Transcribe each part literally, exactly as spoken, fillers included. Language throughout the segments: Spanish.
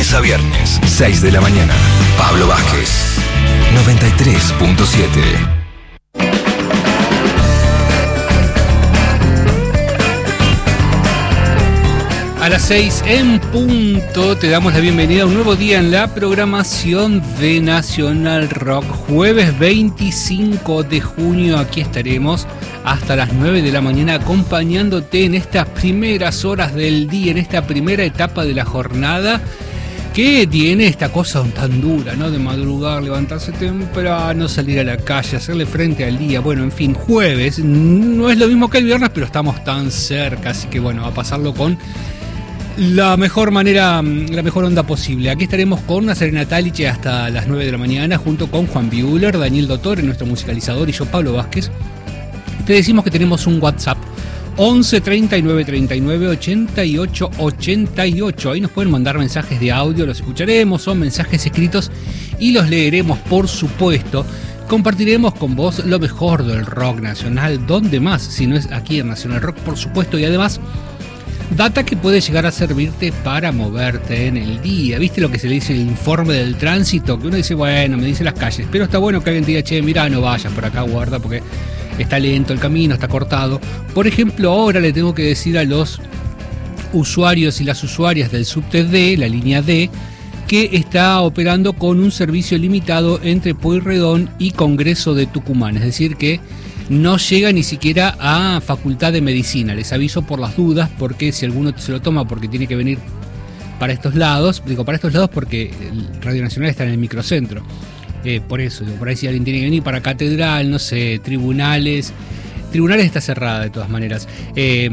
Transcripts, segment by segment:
lunes a viernes, seis de la mañana. Pablo Vázquez, noventa y tres punto siete. A las seis en punto te damos la bienvenida a un nuevo día en la programación de Nacional Rock. Jueves veinticinco de junio, aquí estaremos hasta las nueve de la mañana acompañándote en estas primeras horas del día, en esta primera etapa de la jornada que tiene esta cosa tan dura, ¿no? De madrugar, levantarse temprano, salir a la calle, hacerle frente al día. Bueno, en fin, jueves no es lo mismo que el viernes, pero estamos tan cerca, así que bueno, a pasarlo con la mejor manera, la mejor onda posible. Aquí estaremos con una Serena Taliche hasta las nueve de la mañana, junto con Juan Buehler, Daniel Dottore, nuestro musicalizador, y yo, Pablo Vázquez. Te decimos que tenemos un WhatsApp once treinta y nueve treinta y nueve ochenta y ocho ochenta y ocho. Ahí nos pueden mandar mensajes de audio, los escucharemos, son mensajes escritos y los leeremos, por supuesto. Compartiremos con vos lo mejor del rock nacional, ¿dónde más? Si no es aquí en Nacional Rock, por supuesto, y además data que puede llegar a servirte para moverte en el día. ¿Viste lo que se le dice el informe del tránsito? Que uno dice, bueno, me dice las calles, pero está bueno que alguien te diga, che, mirá, no vayas por acá, guarda, porque está lento el camino, está cortado. Por ejemplo, ahora le tengo que decir a los usuarios y las usuarias del subte D, la línea D, que está operando con un servicio limitado entre Pueyrredón y Congreso de Tucumán. Es decir, que no llega ni siquiera a Facultad de Medicina. Les aviso por las dudas, porque si alguno se lo toma porque tiene que venir para estos lados, digo para estos lados porque el Radio Nacional está en el microcentro. Eh, por eso, digo, por ahí si alguien tiene que venir para Catedral, no sé, Tribunales. Tribunales está cerrada de todas maneras. Eh,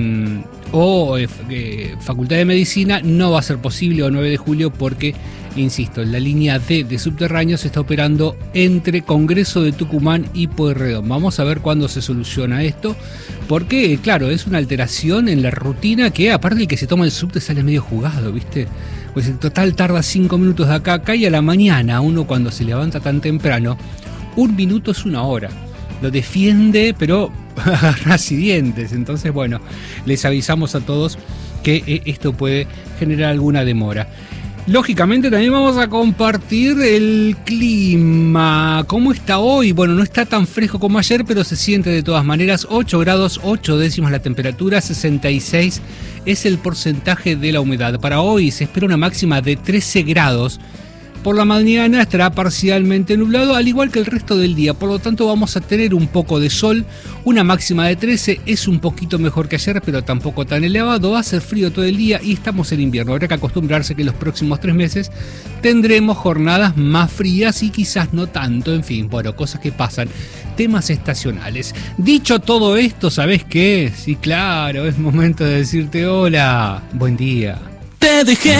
o eh, Facultad de Medicina no va a ser posible, o nueve de julio, porque, insisto, la línea D de subterráneos está operando entre Congreso de Tucumán y Pueyrredón. Vamos a ver cuándo se soluciona esto, porque, claro, es una alteración en la rutina que, aparte el que se toma el subte sale medio jugado, ¿viste? Pues en total tarda cinco minutos de acá a acá, y a la mañana uno cuando se levanta tan temprano, un minuto es una hora. Lo defiende, pero agarras y dientes. Entonces, bueno, les avisamos a todos que eh, esto puede generar alguna demora. Lógicamente también vamos a compartir el clima. ¿Cómo está hoy? Bueno, no está tan fresco como ayer, pero se siente de todas maneras. ocho grados, ocho décimas la temperatura, sesenta y seis es el porcentaje de la humedad. Para hoy se espera una máxima de trece grados. Por la mañana estará parcialmente nublado, al igual que el resto del día. Por lo tanto, vamos a tener un poco de sol. Una máxima de trece es un poquito mejor que ayer, pero tampoco tan elevado. Va a hacer frío todo el día y estamos en invierno. Habrá que acostumbrarse que los próximos tres meses tendremos jornadas más frías y quizás no tanto. En fin, bueno, cosas que pasan. Temas estacionales. Dicho todo esto, ¿sabés qué? Sí, claro, es momento de decirte hola. Buen día. Te dejé.